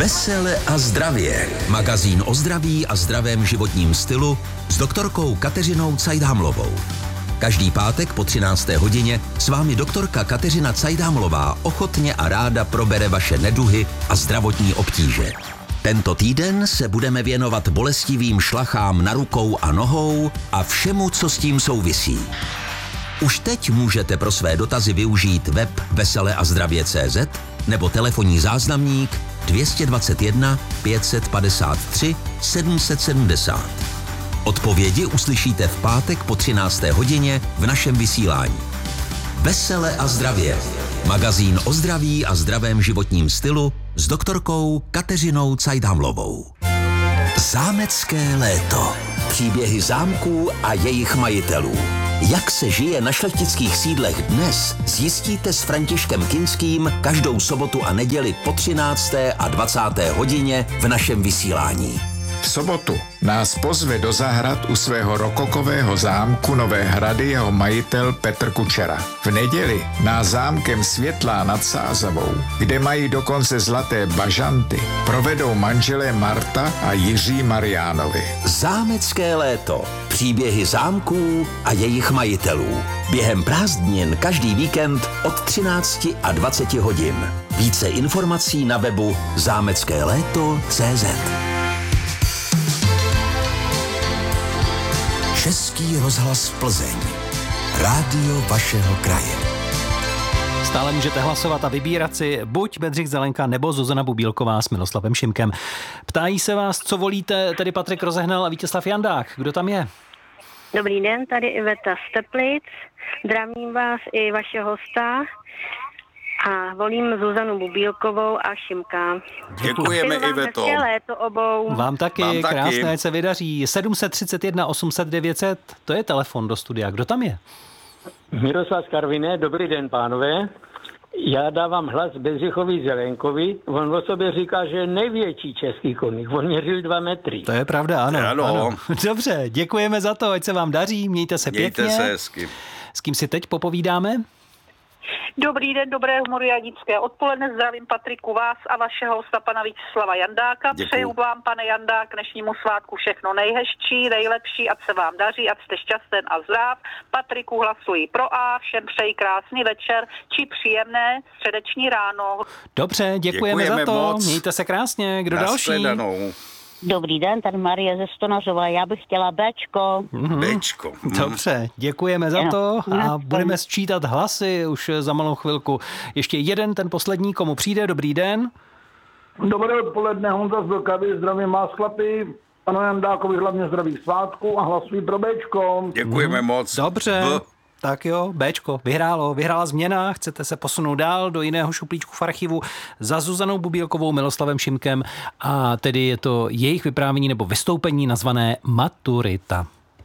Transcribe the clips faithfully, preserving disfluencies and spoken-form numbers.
Vesele a zdravě. Magazín o zdraví a zdravém životním stylu s doktorkou Kateřinou Cajdhamlovou. Každý pátek po třinácté hodině s vámi doktorka Kateřina Cajdhamlová ochotně a ráda probere vaše neduhy a zdravotní obtíže. Tento týden se budeme věnovat bolestivým šlachám na rukou a nohou a všemu, co s tím souvisí. Už teď můžete pro své dotazy využít web vesele a zdravě tečka cé zet nebo telefonní záznamník dvě stě dvacet jedna pět set padesát tři sedm set sedmdesát. Odpovědi uslyšíte v pátek po třinácté hodině v našem vysílání. Vesele a zdravě. Magazín o zdraví a zdravém životním stylu s doktorkou Kateřinou Cajdhamlovou. Zámecké léto. Příběhy zámků a jejich majitelů. Jak se žije na šlechtických sídlech dnes, zjistíte s Františkem Kinským každou sobotu a neděli po třinácté a dvacáté hodině v našem vysílání. V sobotu nás pozve do zahrad u svého rokokového zámku Nové Hrady jeho majitel Petr Kučera. V neděli nás zámkem Světlá nad Sázavou, kde mají dokonce zlaté bažanty, provedou manželé Marta a Jiří Mariánovi. Zámecké léto. Příběhy zámků a jejich majitelů. Během prázdnin každý víkend od třinácti a dvaceti hodin. Více informací na webu zámecké léto tečka cé zet. Český rozhlas Plzeň. Rádio vašeho kraje. Stále můžete hlasovat a vybírat si buď Bedřich Zelenka nebo Zuzana Bubílková s Miloslavem Šimkem. Ptají se vás, co volíte, tedy Patrik Rozehnal a Vítězslav Jandák. Kdo tam je? Dobrý den, tady Iveta z Teplic. Zdravím vás i vašeho hosta. A volím Zuzanu Bubílkovou a Šimka. Děkujeme, Iveto. Hezké léto obou. Vám taky, Vám taky. Krásné, ať se vydaří. sedm set třicet jedna osm set devět set, to je telefon do studia. Kdo tam je? Miroslav z Karviné, dobrý den, pánové. Já dávám hlas Bedřichovi Zelenkovi. On o sobě říká, že je největší český koník. On měřil dva metry. To je pravda, ano. Ano. ano. Dobře, děkujeme za to, ať se vám daří, mějte se Mějte pěkně. se hezky. S kým si teď popovídáme? Dobrý den, dobré humoriadické odpoledne. Zdravím Patriku vás a vašeho hosta pana Vítězslava Jandáka. Děkuju. Přeju vám, pane Jandák, k dnešnímu svátku všechno nejhezčí, nejlepší, ať se vám daří, ať jste šťastný a zdrav. Patriku, hlasuji pro A, všem přeji krásný večer či příjemné středeční ráno. Dobře, děkujeme, Děkujeme za to. moc. Mějte se krásně. Kdo další? Nashledanou. Dobrý den, tady Marie ze Stonařova. Já bych chtěla Béčko. Bečko. Mm. Dobře, děkujeme za to a Ano. budeme sčítat hlasy už za malou chvilku. Ještě jeden, ten poslední, komu přijde. Dobrý den. Dobré odpoledne, Honza z Vlkavy, zdravím vás chlapi, panu Jandákovi hlavně zdravých svátků a hlasuji pro Béčko. Děkujeme moc. Dobře. B. Tak jo, Béčko, vyhrálo, vyhrála změna, chcete se posunout dál do jiného šuplíčku v archivu za Zuzanou Bubílkovou, Miloslavem Šimkem a tedy je to jejich vyprávění nebo vystoupení nazvané Maturita.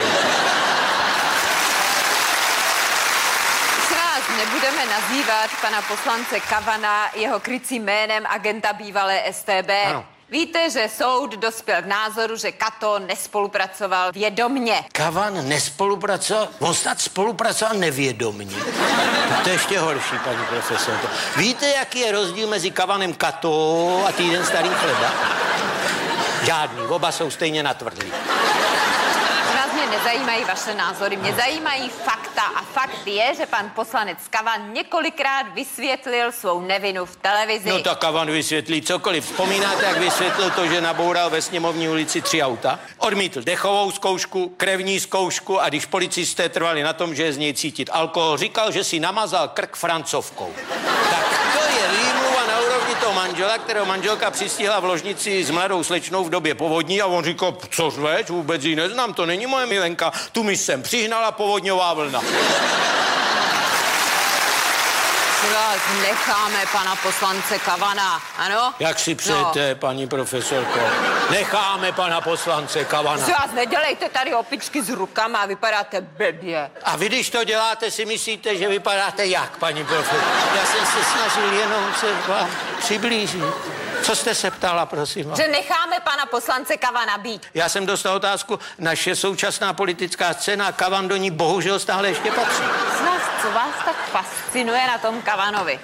Už nás nebudeme nazývat pana poslance Kavana jeho krycím jménem agenta bývalé es té bé. Ano. Víte, že soud dospěl k názoru, že Kato nespolupracoval vědomně. Kavan nespolupracoval, on snad spolupracoval nevědomně. To je ještě horší, paní profesorko. Víte, jaký je rozdíl mezi Kavanem Kato a týden starým chleba? Žádný, oba jsou stejně natvrdlí. Nás mě nezajímají vaše názory, mě zajímají fakta a fakt je, že pan poslanec Kavan několikrát vysvětlil svou nevinu v televizi. No tak Kavan vysvětlí cokoliv. Vzpomínáte, jak vysvětlil to, že naboural ve Sněmovní ulici tři auta? Odmítl dechovou zkoušku, krevní zkoušku a když policisté trvali na tom, že je z něj cítit alkohol, říkal, že si namazal krk francovkou. Tak to je výmluva na úrovni toho manžela, kterého manželka přistihla v ložnici s mladou slečnou v době povodní a on říkal, co řveč, vůbec ji neznám, to není moje milenka, tu mi sem přihnala povodňová vlna. Vás necháme pana poslance Kavana, ano? Jak si přejete, no. Paní profesorko? Necháme pana poslance Kavana. Si vás nedělejte tady opičky s rukama a vypadáte blbě. A vy, když to děláte, si myslíte, že vypadáte jak, paní profesorko? Já jsem se snažil jenom se vám přiblížit. Co jste se ptala, prosím vás? Že necháme pana poslance Kavana být. Já jsem dostal otázku, naše současná politická scéna, Kavan do ní bohužel stále ještě patří. Co vás tak fascinuje na tom Kavanovi?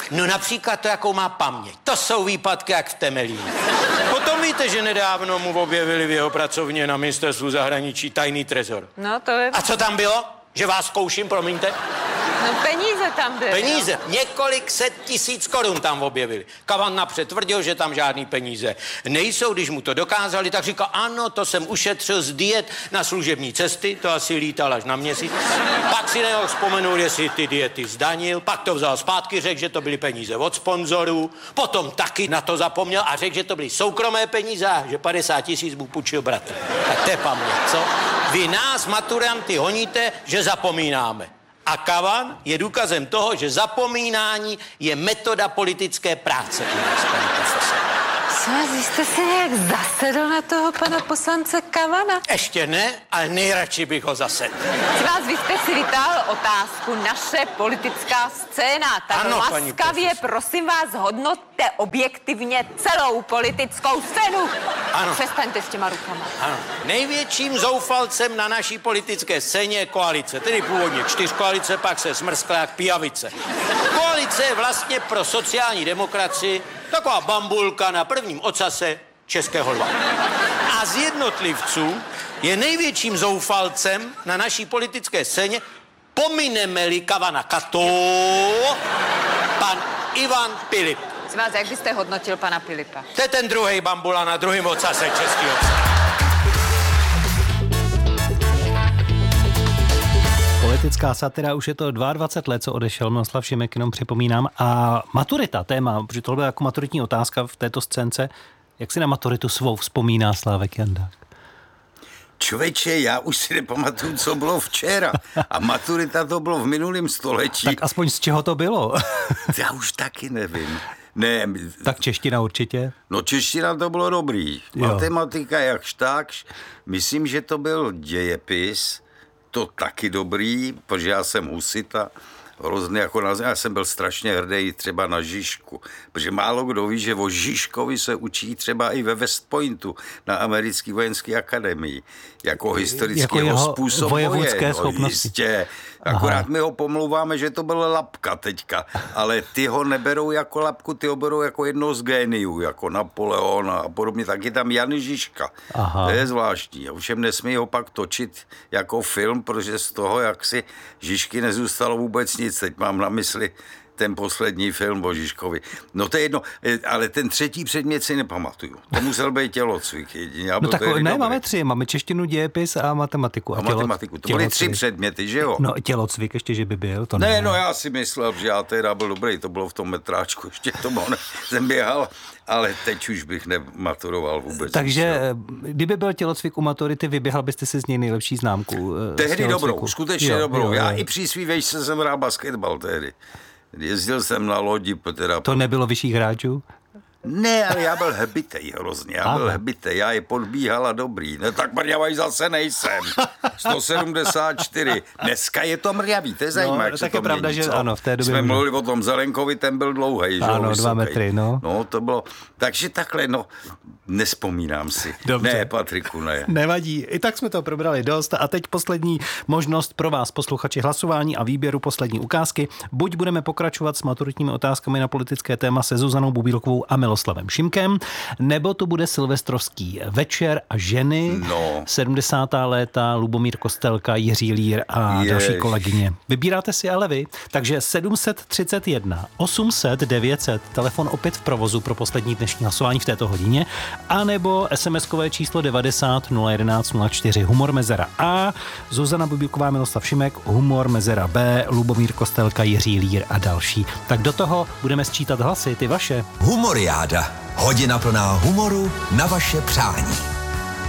No například to, jakou má paměť. To jsou výpadky jak v Temelíně. Potom víte, že nedávno mu objevili v jeho pracovně na ministerstvu zahraničí tajný trezor. No to je... A co tam bylo? Že vás zkouším, promiňte? No peníze tam byly. Peníze. No. Několik set tisíc korun tam objevili. Kavan napřed tvrdil, že tam žádný peníze nejsou. Když mu to dokázali, tak říkal, ano, to jsem ušetřil z diet na služební cesty, to asi lítal až na měsíc. Pak si nemohl vzpomenout, jestli ty diety zdanil, pak to vzal zpátky, řekl, že to byly peníze od sponzorů, potom taky na to zapomněl a řekl, že to byly soukromé peníze a že padesát tisíc mu půjčil bratr. Tak to je paměť, co? Vy nás, maturanty, honíte, že zapomínáme. A kavan je důkazem toho, že zapomínání je metoda politické práce. Co, vy jste si nějak zasedl na toho pana poslance Kavana? Ještě ne, ale nejradši bych ho zasedl. Vás, vy jste si vytáhl otázku naše politická scéna. Tak ano, laskavě, prosím vás, hodnoťte objektivně celou politickou scénu. Ano. Přestaňte s těma rukama. Ano. Největším zoufalcem na naší politické scéně je koalice. Tedy původně čtyřkoalice, pak se smrskla jak pijavice. Koalice je vlastně pro sociální demokracii taková bambulka na prvním ocase českého lva. A z jednotlivců je největším zoufalcem na naší politické scéně, pomineme-li Kavana Kato, pan Ivan Pilip. Z vás, jak byste hodnotil pana Pilipa? To je ten druhý bambula na druhém ocase českého. Politická satira, už je to dvacet dva let, co odešel Miloslav Šimek, jenom připomínám. A maturita, téma, protože tohle byla jako maturitní otázka v této scénce. Jak si na maturitu svou vzpomíná Slávek Jandák? Člověče, já už si nepamatuju, co bylo včera. A maturita to bylo v minulém století. Tak aspoň z čeho to bylo? Já už taky nevím. Ne. Tak čeština určitě? No čeština to bylo dobrý. Jo. Matematika jakž takž. Myslím, že to byl dějepis. To taky dobrý, protože já jsem husita, hrozně jako na, já jsem byl strašně hrdý třeba na Žižku, protože málo kdo ví, že o Žižkovi se učí třeba i ve West Pointu na americké vojenské akademii, jako historického jako způsobu boje. No, jistě. Akorát Aha. my ho pomlouváme, že to byl lapka teďka, ale ty ho neberou jako lapku, ty ho berou jako jedno z géniů, jako Napoleona a podobně. Taky tam Jan Žižka. Aha. To je zvláštní. Ovšem nesmí ho pak točit jako film, protože z toho, jak si Žižky nezůstalo vůbec nic. Teď mám na mysli ten poslední film o Žižkovi. No to je jedno, ale ten třetí předmět si nepamatuju. To musel být tělocvik jedině. No tak ne, dobrý. Máme tři, máme češtinu, dějepis a matematiku. A, a tělo, matematiku, to byly tři předměty, že jo? No tělocvik ještě, že by byl, to ne. Ne, no já si myslel, že já teda byl dobrý, to bylo v tom metráčku, ještě to bylo, ne, jsem běhal, ale teď už bych nematuroval vůbec. Takže kdyby byl tělocvik u maturity, vyběhal byste si z něj nejlepší známku? Tehdy dobrou, skutečně jo, dobrou. Jo, jo. Já i při svý vejšce jsem hrál basketbal tehdy. Jezdil jsem na lodi. Teda... To nebylo vyšších hráčů? Ne, ale já byl hebitej hrozně, já Aha. byl hebitej, já je podbíhal a dobrý. No tak mrňavej zase nejsem. sto sedmdesát čtyři. Dneska je to mrňavý, to je zajímavé. No, tak je pravda, mění, že co? ano, v té době. Jsme mluvili o tom Zelenkovi, ten byl dlouhej, že ano, jo, dva metry, no. No, to bylo, takže takhle, no, nespomínám si. Dobře. Ne, Patriku, ne. Nevadí, i tak jsme to probrali dost a teď poslední možnost pro vás, posluchači, hlasování a výběru poslední ukázky. Buď budeme pokračovat s maturitními otázkami na politické téma se Zuzanou Bubílkovou a Miloslavem Šimkem, nebo to bude silvestrovský večer a ženy, no. sedmdesátá léta, Lubomír Kostelka, Jiří Lír a Jež. další kolegyně. Vybíráte si ale vy, takže sedm set třicet jedna osm set devět set, telefon opět v provozu pro poslední dnešní hlasování v této hodině, anebo SMSkové číslo devadesát nula jedenáct nula čtyři, humor mezera A, Zuzana Bubílková, Miloslav Šimek, humor mezera B, Lubomír Kostelka, Jiří Lír a další. Tak do toho budeme sčítat hlasy, ty vaše. Humoriáda. Hodina plná humoru na vaše přání.